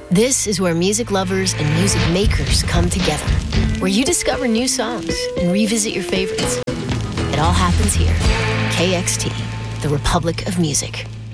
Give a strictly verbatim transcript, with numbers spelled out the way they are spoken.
This is where music lovers and music makers come together, where you discover new songs and revisit your favorites. It all happens here. K X T, the Republic of Music.